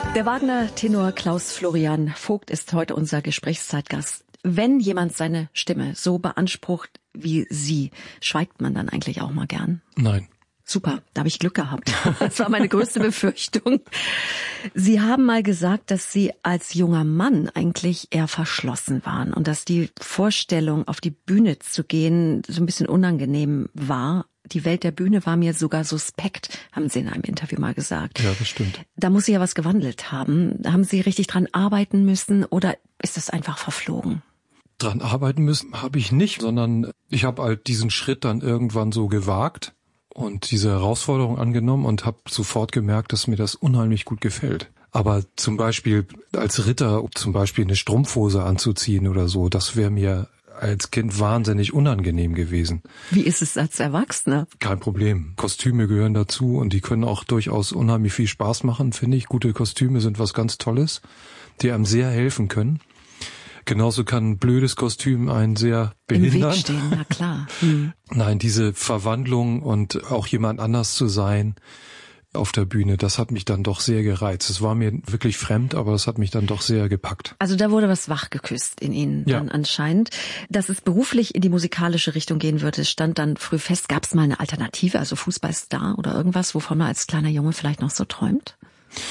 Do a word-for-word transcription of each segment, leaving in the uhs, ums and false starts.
Der Wagner-Tenor Klaus Florian Vogt ist heute unser Gesprächszeitgast. Wenn jemand seine Stimme so beansprucht wie Sie, schweigt man dann eigentlich auch mal gern? Nein. Super, da habe ich Glück gehabt. Das war meine größte Befürchtung. Sie haben mal gesagt, dass Sie als junger Mann eigentlich eher verschlossen waren und dass die Vorstellung, auf die Bühne zu gehen, so ein bisschen unangenehm war. Die Welt der Bühne war mir sogar suspekt, haben Sie in einem Interview mal gesagt. Ja, das stimmt. Da muss sich ja was gewandelt haben. Haben Sie richtig dran arbeiten müssen oder ist das einfach verflogen? Dran arbeiten müssen habe ich nicht, sondern ich habe halt diesen Schritt dann irgendwann so gewagt und diese Herausforderung angenommen und habe sofort gemerkt, dass mir das unheimlich gut gefällt. Aber zum Beispiel als Ritter zum Beispiel eine Strumpfhose anzuziehen oder so, das wäre mir als Kind wahnsinnig unangenehm gewesen. Wie ist es als Erwachsener? Kein Problem. Kostüme gehören dazu und die können auch durchaus unheimlich viel Spaß machen, finde ich. Gute Kostüme sind was ganz Tolles, die einem sehr helfen können. Genauso kann ein blödes Kostüm einen sehr behindern. Im Weg stehen, na klar. Hm. Nein, diese Verwandlung und auch jemand anders zu sein auf der Bühne, das hat mich dann doch sehr gereizt. Es war mir wirklich fremd, aber es hat mich dann doch sehr gepackt. Also da wurde was wachgeküsst in Ihnen ja. dann anscheinend. Dass es beruflich in die musikalische Richtung gehen würde, stand dann früh fest. Gab es mal eine Alternative, also Fußballstar oder irgendwas, wovon man als kleiner Junge vielleicht noch so träumt?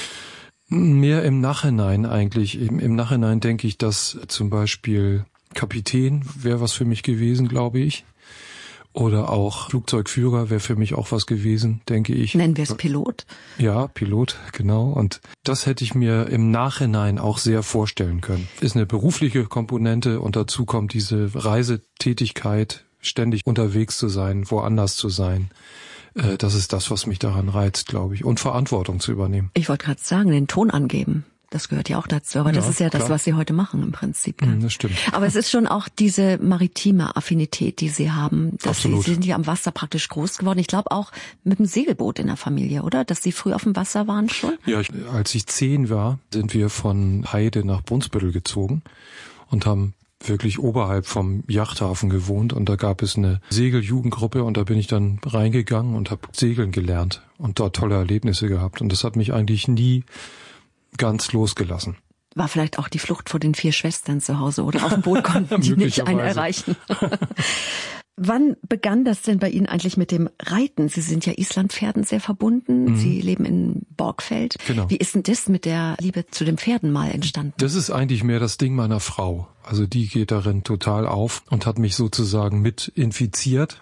Mehr im Nachhinein eigentlich. Im, im Nachhinein denke ich, dass zum Beispiel Kapitän wäre was für mich gewesen, glaube ich. Oder auch Flugzeugführer wäre für mich auch was gewesen, denke ich. Nennen wir es Pilot? Ja, Pilot, genau. Und das hätte ich mir im Nachhinein auch sehr vorstellen können. Ist eine berufliche Komponente und dazu kommt diese Reisetätigkeit, ständig unterwegs zu sein, woanders zu sein. Das ist das, was mich daran reizt, glaube ich. Und Verantwortung zu übernehmen. Ich wollte gerade sagen, den Ton angeben. Das gehört ja auch dazu, aber ja, das ist ja klar. Das, was Sie heute machen im Prinzip. Ja. Das stimmt. Aber es ist schon auch diese maritime Affinität, die Sie haben. Dass Absolut. Sie, Sie sind ja am Wasser praktisch groß geworden. Ich glaube auch mit dem Segelboot in der Familie, oder? Dass Sie früh auf dem Wasser waren schon? Ja, ich, als ich zehn war, sind wir von Heide nach Brunsbüttel gezogen und haben wirklich oberhalb vom Yachthafen gewohnt und da gab es eine Segeljugendgruppe und da bin ich dann reingegangen und habe segeln gelernt und dort tolle Erlebnisse gehabt und das hat mich eigentlich nie ganz losgelassen. War vielleicht auch die Flucht vor den vier Schwestern zu Hause oder auf dem Boot konnten die nicht einen erreichen. Wann begann das denn bei Ihnen eigentlich mit dem Reiten? Sie sind ja Islandpferden sehr verbunden. Mhm. Sie leben in Borgfeld. Genau. Wie ist denn das mit der Liebe zu den Pferden mal entstanden? Das ist eigentlich mehr das Ding meiner Frau. Also die geht darin total auf und hat mich sozusagen mit infiziert.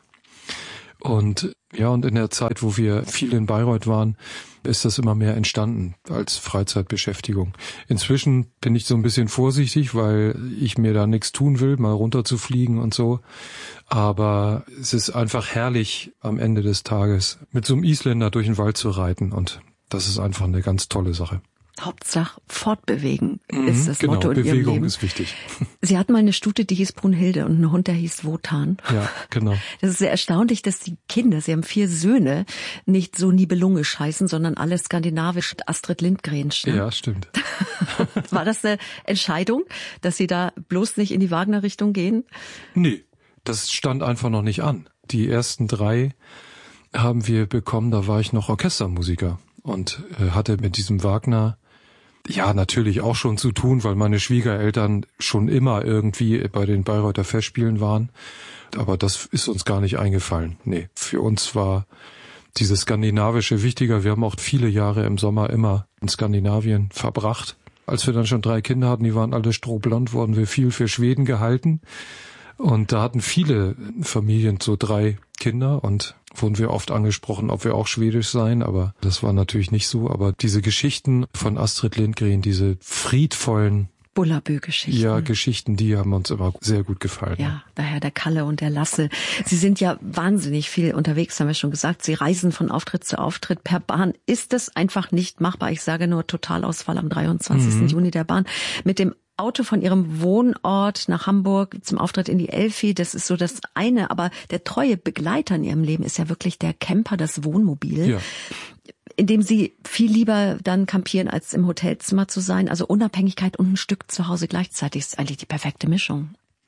Und ja, und in der Zeit, wo wir viel in Bayreuth waren, ist das immer mehr entstanden als Freizeitbeschäftigung. Inzwischen bin ich so ein bisschen vorsichtig, weil ich mir da nichts tun will, mal runterzufliegen und so. Aber es ist einfach herrlich, am Ende des Tages mit so einem Isländer durch den Wald zu reiten. Und das ist einfach eine ganz tolle Sache. Hauptsache fortbewegen mhm, ist das genau, Motto in Bewegung Ihrem Leben. Ist wichtig. Sie hatten mal eine Stute, die hieß Brunhilde und einen Hund, der hieß Wotan. Ja, genau. Das ist sehr erstaunlich, dass die Kinder, Sie haben vier Söhne, nicht so nibelungisch heißen, sondern alle skandinavisch Astrid Lindgrensch. Ne? Ja, stimmt. War das eine Entscheidung, dass Sie da bloß nicht in die Wagner-Richtung gehen? Nee, das stand einfach noch nicht an. Die ersten drei haben wir bekommen, da war ich noch Orchestermusiker und äh, hatte mit diesem Wagner ja natürlich auch schon zu tun, weil meine Schwiegereltern schon immer irgendwie bei den Bayreuther Festspielen waren. Aber das ist uns gar nicht eingefallen. Nee, für uns war dieses Skandinavische wichtiger. Wir haben auch viele Jahre im Sommer immer in Skandinavien verbracht. Als wir dann schon drei Kinder hatten, die waren alle strohblond, wurden wir viel für Schweden gehalten. Und da hatten viele Familien so drei Kinder und wurden wir oft angesprochen, ob wir auch schwedisch seien, aber das war natürlich nicht so. Aber diese Geschichten von Astrid Lindgren, diese friedvollen Bullabü-Geschichten. Ja, Geschichten, die haben uns immer sehr gut gefallen. Ja, daher der Kalle und der Lasse. Sie sind ja wahnsinnig viel unterwegs, haben wir schon gesagt. Sie reisen von Auftritt zu Auftritt per Bahn. Ist es einfach nicht machbar? Ich sage nur Totalausfall am dreiundzwanzigsten Mhm. Juni der Bahn. Mit dem Auto von Ihrem Wohnort nach Hamburg zum Auftritt in die Elfi, das ist so das eine. Aber der treue Begleiter in Ihrem Leben ist ja wirklich der Camper, das Wohnmobil. Ja. In dem Sie viel lieber dann kampieren, als im Hotelzimmer zu sein. Also Unabhängigkeit und ein Stück zu Hause gleichzeitig ist eigentlich die perfekte Mischung.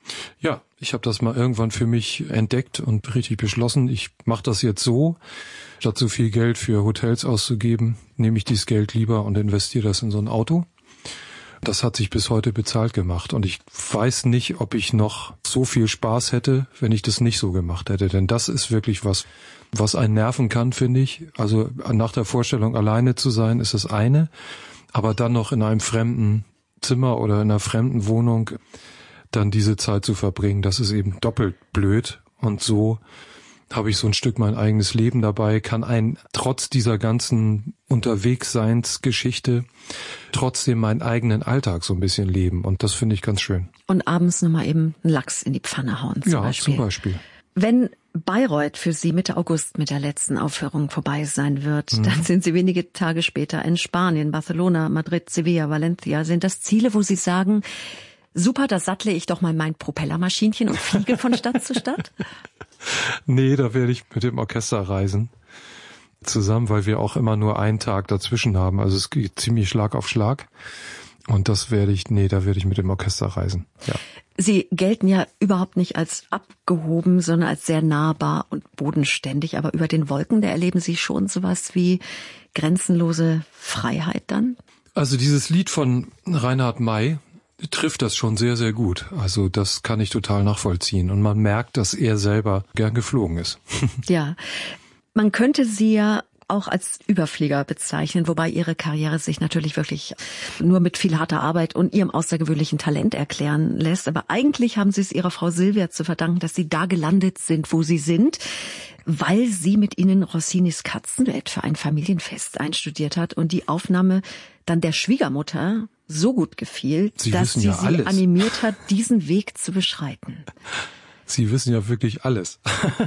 Ja, ich habe das mal irgendwann für mich entdeckt und richtig beschlossen, ich mache das jetzt so. Statt so viel Geld für Hotels auszugeben, nehme ich dieses Geld lieber und investiere das in so ein Auto. Das hat sich bis heute bezahlt gemacht und ich weiß nicht, ob ich noch so viel Spaß hätte, wenn ich das nicht so gemacht hätte. Denn das ist wirklich was, was einen nerven kann, finde ich. Also nach der Vorstellung, alleine zu sein, ist das eine. Aber dann noch in einem fremden Zimmer oder in einer fremden Wohnung dann diese Zeit zu verbringen, das ist eben doppelt blöd. Und so habe ich so ein Stück mein eigenes Leben dabei, kann ein trotz dieser ganzen Unterwegsseinsgeschichte trotzdem meinen eigenen Alltag so ein bisschen leben. Und das finde ich ganz schön. Und abends nochmal eben einen Lachs in die Pfanne hauen zum ja, Beispiel. zum Beispiel. Wenn Bayreuth für Sie Mitte August mit der letzten Aufführung vorbei sein wird, mhm. dann sind Sie wenige Tage später in Spanien, Barcelona, Madrid, Sevilla, Valencia. Sind das Ziele, wo Sie sagen, super, da sattle ich doch mal mein Propellermaschinchen und fliege von Stadt zu Stadt? Nee, da werde ich mit dem Orchester reisen zusammen, weil wir auch immer nur einen Tag dazwischen haben. Also es geht ziemlich Schlag auf Schlag. Und das werde ich, nee, da werde ich mit dem Orchester reisen. Ja. Sie gelten ja überhaupt nicht als abgehoben, sondern als sehr nahbar und bodenständig. Aber über den Wolken, da erleben Sie schon sowas wie grenzenlose Freiheit dann? Also dieses Lied von Reinhard May trifft das schon sehr, sehr gut. Also das kann ich total nachvollziehen. Und man merkt, dass er selber gern geflogen ist. Ja, man könnte Sie ja auch als Überflieger bezeichnen, wobei Ihre Karriere sich natürlich wirklich nur mit viel harter Arbeit und Ihrem außergewöhnlichen Talent erklären lässt. Aber eigentlich haben Sie es Ihrer Frau Silvia zu verdanken, dass Sie da gelandet sind, wo Sie sind, weil sie mit Ihnen Rossinis Katzenduett für ein Familienfest einstudiert hat und die Aufnahme dann der Schwiegermutter so gut gefiel, Sie dass sie ja sie alles. animiert hat, diesen Weg zu beschreiten. Sie wissen ja wirklich alles.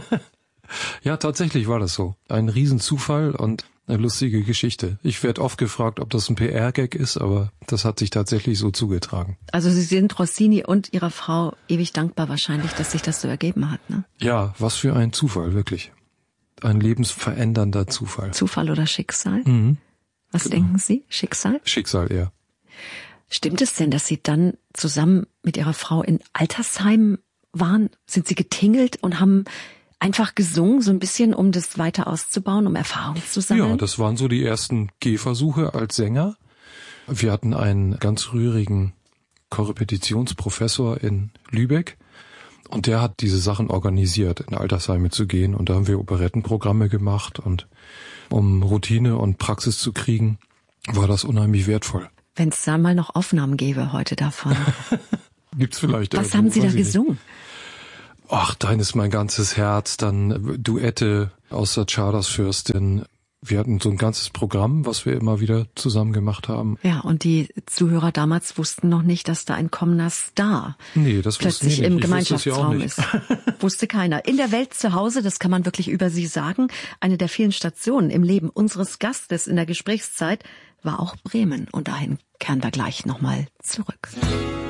Ja, tatsächlich war das so. Ein Riesenzufall und eine lustige Geschichte. Ich werde oft gefragt, ob das ein P R-Gag ist, aber das hat sich tatsächlich so zugetragen. Also Sie sind Rossini und Ihrer Frau ewig dankbar wahrscheinlich, dass sich das so ergeben hat, ne? Ja, was für ein Zufall, wirklich. Ein lebensverändernder Zufall. Zufall oder Schicksal? Mhm. Was Genau. denken Sie? Schicksal? Schicksal eher. Stimmt es denn, dass Sie dann zusammen mit Ihrer Frau in Altersheimen waren? Sind Sie getingelt und haben einfach gesungen, so ein bisschen, um das weiter auszubauen, um Erfahrung zu sammeln? Ja, das waren so die ersten Gehversuche als Sänger. Wir hatten einen ganz rührigen Korrepetitionsprofessor in Lübeck und der hat diese Sachen organisiert, in Altersheime zu gehen. Und da haben wir Operettenprogramme gemacht und um Routine und Praxis zu kriegen, war das unheimlich wertvoll. Wenn es da mal noch Aufnahmen gäbe heute davon. Gibt's vielleicht. Was haben Sie da gesungen? Ach, dein ist mein ganzes Herz, dann Duette aus der Chartersfürstin. Wir hatten so ein ganzes Programm, was wir immer wieder zusammen gemacht haben. Ja, und die Zuhörer damals wussten noch nicht, dass da ein kommender Star nee, das plötzlich nicht. im Ich Gemeinschaftsraum ja ist. Wusste keiner. In der Welt zu Hause, das kann man wirklich über Sie sagen, eine der vielen Stationen im Leben unseres Gastes in der Gesprächszeit war auch Bremen. Und dahin kehren wir gleich nochmal zurück.